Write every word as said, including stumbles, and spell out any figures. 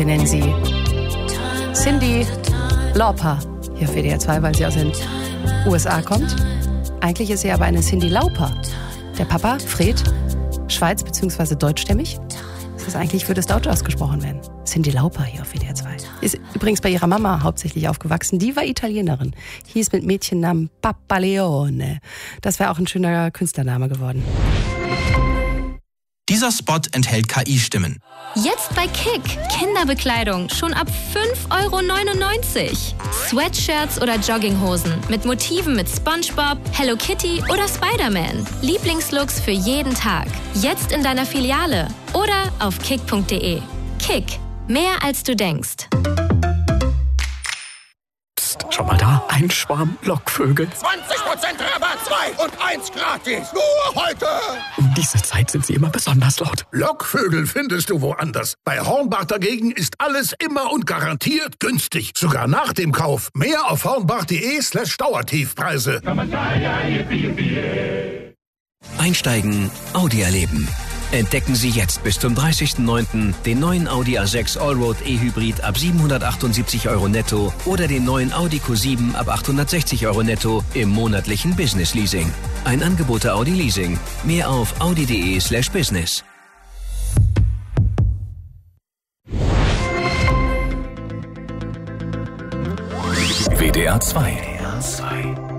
Heute nennen sie Cyndi Lauper hier auf W D R zwei, weil sie aus den U S A kommt. Eigentlich ist sie aber eine Cyndi Lauper. Der Papa, Fred, Schweiz- bzw. deutschstämmig. Das ist eigentlich, würde es deutsch ausgesprochen werden. Cyndi Lauper hier auf W D R zwei. Ist übrigens bei ihrer Mama hauptsächlich aufgewachsen. Die war Italienerin. Hieß mit Mädchennamen Papaleone. Das wäre auch ein schöner Künstlername geworden. Dieser Spot enthält K I-Stimmen. Jetzt bei Kick. Kinderbekleidung schon ab fünf Euro neunundneunzig. Sweatshirts oder Jogginghosen mit Motiven mit SpongeBob, Hello Kitty oder Spider-Man. Lieblingslooks für jeden Tag. Jetzt in deiner Filiale oder auf kick punkt de. Kick. Mehr als du denkst. Psst, schau mal da. Ein Schwarm Lockvögel. zwanzig Prozent Rabatt, zwei und eins gratis. Nur heute. Um diese Zeit sind sie immer besonders laut. Lockvögel findest du woanders. Bei Hornbach dagegen ist alles immer und garantiert günstig. Sogar nach dem Kauf. Mehr auf hornbach.de slash Dauertiefpreise. Einsteigen, Audi erleben. Entdecken Sie jetzt bis zum dreißigsten neunten den neuen Audi A sechs Allroad E-Hybrid ab siebenhundertachtundsiebzig Euro netto oder den neuen Audi Q sieben ab achthundertsechzig Euro netto im monatlichen Business Leasing. Ein Angebot der Audi Leasing. Mehr auf audi.de slash business. W D R zwei.